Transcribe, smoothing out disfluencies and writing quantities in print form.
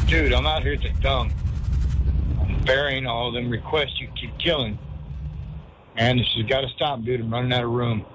Dude, I'm out here at the dump. I'm burying all them requests you keep killing. Man, this has got to stop, dude. I'm running out of room.